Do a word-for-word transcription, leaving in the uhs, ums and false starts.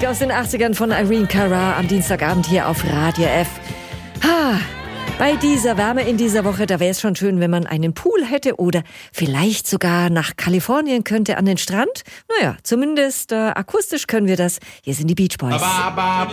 aus den achtzigern von Irene Cara am Dienstagabend hier auf Radio F. Ha, bei dieser Wärme in dieser Woche, da wäre es schon schön, wenn man einen Pool hätte oder vielleicht sogar nach Kalifornien könnte an den Strand. Naja, zumindest äh, akustisch können wir das. Hier sind die Beach Boys.